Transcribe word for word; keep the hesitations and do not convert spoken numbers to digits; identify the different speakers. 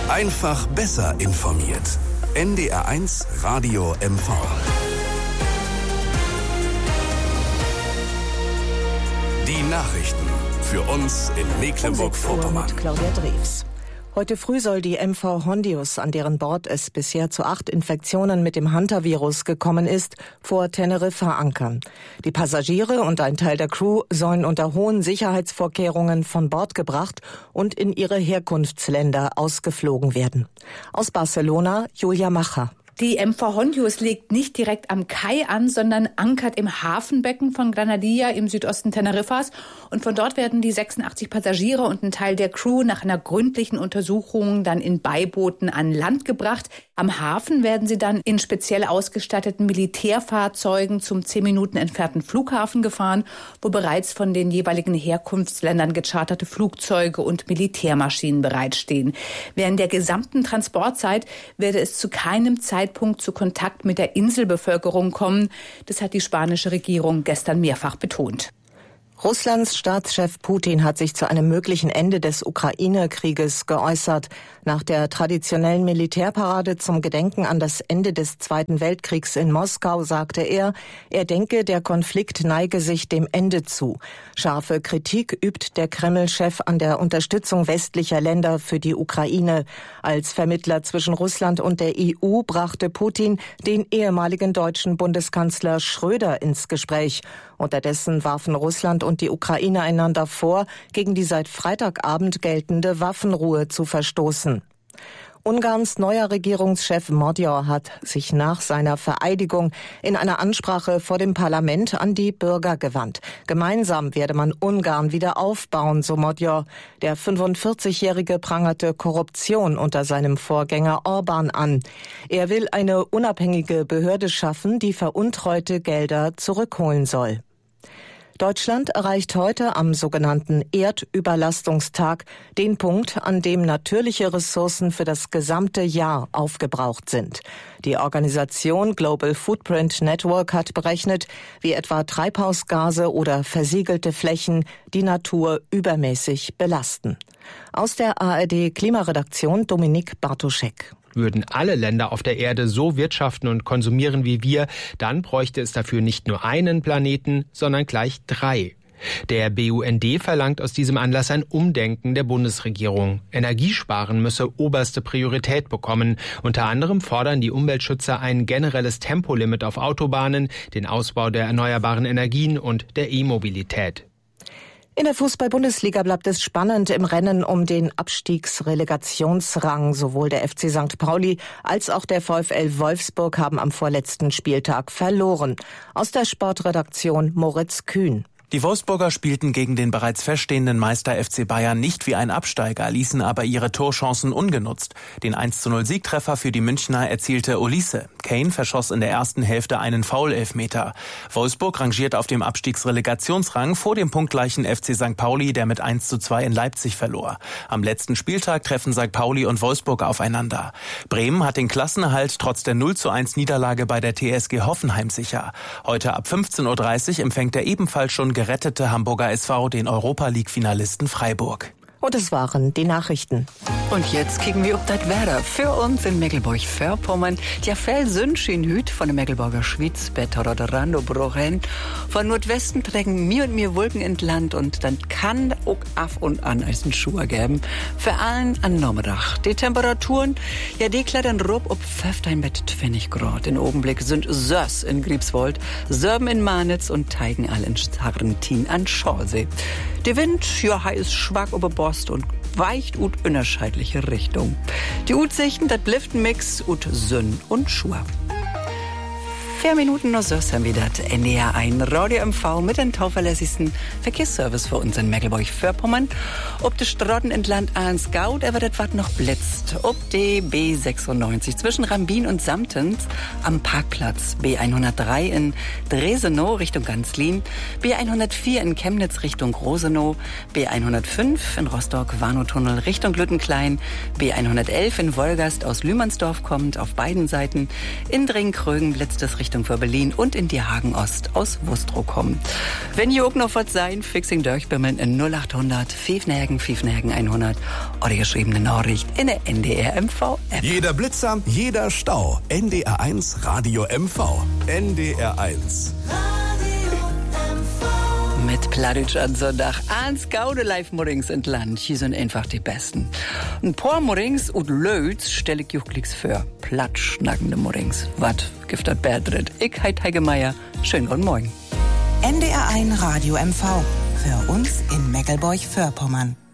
Speaker 1: Einfach besser informiert. N D R eins Radio M V. Die Nachrichten für uns in Mecklenburg-Vorpommern.
Speaker 2: Mit Claudia Drews. Heute früh soll die M V Hondius, an deren Bord es bisher zu acht Infektionen mit dem Hunter-Virus gekommen ist, vor Teneriffa ankern. Die Passagiere und ein Teil der Crew sollen unter hohen Sicherheitsvorkehrungen von Bord gebracht und in ihre Herkunftsländer ausgeflogen werden. Aus Barcelona, Julia Macher.
Speaker 3: Die M V Hondius legt nicht direkt am Kai an, sondern ankert im Hafenbecken von Granadilla im Südosten Teneriffas. Und von dort werden die sechsundachtzig Passagiere und ein Teil der Crew nach einer gründlichen Untersuchung dann in Beibooten an Land gebracht. Am Hafen werden sie dann in speziell ausgestatteten Militärfahrzeugen zum zehn Minuten entfernten Flughafen gefahren, wo bereits von den jeweiligen Herkunftsländern gecharterte Flugzeuge und Militärmaschinen bereitstehen. Während der gesamten Transportzeit werde es zu keinem Zeitpunkt Punkt zu Kontakt mit der Inselbevölkerung kommen. Das hat die spanische Regierung gestern mehrfach betont.
Speaker 2: Russlands Staatschef Putin hat sich zu einem möglichen Ende des Ukraine-Krieges geäußert. Nach der traditionellen Militärparade zum Gedenken an das Ende des Zweiten Weltkriegs in Moskau sagte er, er denke, der Konflikt neige sich dem Ende zu. Scharfe Kritik übt der Kreml-Chef an der Unterstützung westlicher Länder für die Ukraine. Als Vermittler zwischen Russland und der E U brachte Putin den ehemaligen deutschen Bundeskanzler Schröder ins Gespräch. Unterdessen warfen Russland und die Ukraine einander vor, gegen die seit Freitagabend geltende Waffenruhe zu verstoßen. Ungarns neuer Regierungschef Magyar hat sich nach seiner Vereidigung in einer Ansprache vor dem Parlament an die Bürger gewandt. Gemeinsam werde man Ungarn wieder aufbauen, so Magyar. Der fünfundvierzigjährige prangerte Korruption unter seinem Vorgänger Orbán an. Er will eine unabhängige Behörde schaffen, die veruntreute Gelder zurückholen soll. Deutschland erreicht heute am sogenannten Erdüberlastungstag den Punkt, an dem natürliche Ressourcen für das gesamte Jahr aufgebraucht sind. Die Organisation Global Footprint Network hat berechnet, wie etwa Treibhausgase oder versiegelte Flächen die Natur übermäßig belasten. Aus der A R D-Klimaredaktion Dominik Bartoschek.
Speaker 4: Würden alle Länder auf der Erde so wirtschaften und konsumieren wie wir, dann bräuchte es dafür nicht nur einen Planeten, sondern gleich drei. Der B U N D verlangt aus diesem Anlass ein Umdenken der Bundesregierung. Energiesparen müsse oberste Priorität bekommen. Unter anderem fordern die Umweltschützer ein generelles Tempolimit auf Autobahnen, den Ausbau der erneuerbaren Energien und der E-Mobilität.
Speaker 2: In der Fußball-Bundesliga bleibt es spannend im Rennen um den Abstiegsrelegationsrang. Sowohl der F C Sankt Pauli als auch der VfL Wolfsburg haben am vorletzten Spieltag verloren. Aus der Sportredaktion Moritz Kühn.
Speaker 5: Die Wolfsburger spielten gegen den bereits feststehenden Meister F C Bayern nicht wie ein Absteiger, ließen aber ihre Torchancen ungenutzt. Den eins zu null Siegtreffer für die Münchner erzielte Olise. Kane verschoss in der ersten Hälfte einen Foul-Elfmeter. Wolfsburg rangiert auf dem Abstiegsrelegationsrang vor dem punktgleichen F C Sankt Pauli, der mit eins zu zwei in Leipzig verlor. Am letzten Spieltag treffen Sankt Pauli und Wolfsburg aufeinander. Bremen hat den Klassenerhalt trotz der null zu eins Niederlage bei der T S G Hoffenheim sicher. Heute ab fünfzehn Uhr dreißig empfängt der ebenfalls schon gerettete Hamburger S V den Europa-League-Finalisten Freiburg.
Speaker 2: Und es waren die Nachrichten.
Speaker 6: Und jetzt kicken wir auf das Wetter. Für uns in Mecklenburg-Vorpommern. Der Fell Sünschien Hüt von der Mecklenburger Schweiz, Better oder Rando-Brochen. Von Nordwesten trägen mir und mir Wolken ins Land und dann kann auch ab und an als ein Schuh geben. Für allen an Nommerach. Die Temperaturen, ja, die klettern rob ob fünfzehn bis zwanzig Grad. In Augenblick sind Söss in Griebswold, Sörben in Manitz und Teigen all in Sarrentin an Schorsee. Der Wind, ja, heiß schwach über Bost und weicht ut unterschiedliche Richtung. Die Utsichten, das Bliftenmix ut Sünn und Schur. Vier Minuten noch so haben wir das N D R eins Radio M V mit dem tauverlässigsten Verkehrsservice für uns in Mecklenburg-Vorpommern. Ob die Strotten entlang Ahlensgau, er wird etwas noch blitzt. Ob die B sechsundneunzig zwischen Rambin und Samtens am Parkplatz. B hundertdrei in Dresenow Richtung Ganzlin. B hundertvier in Chemnitz Richtung Rosenow. B hundertfünf in Rostock-Warnow-Tunnel Richtung Lüttenklein. B hundertelf in Wolgast aus Lühmannsdorf kommt auf beiden Seiten. In Dringkrögen blitzt es Richtung Richtung für Berlin und in die Hagen-Ost aus Wustrow kommen. Wenn ihr auch noch was sein, fixing durchbimmeln in null acht hundert fünfnägen fünfnägen hundert oder geschriebene Nachricht in der N D R M V-App.
Speaker 1: Jeder Blitzer, jeder Stau. N D R eins Radio M V. N D R eins.
Speaker 6: Mit Plattdeutsch an Sonntag ans Gaude live morgens entlang. Hier sind einfach die Besten. Ein paar morgens und Löts stelle ich juchlichs für. Platschnackende morgens. Wat gibt das Bär drin? Ich heit Heike Meier. Schönen guten Morgen.
Speaker 7: N D R eins Radio M V. Für uns in Meckelburg-Vorpommern.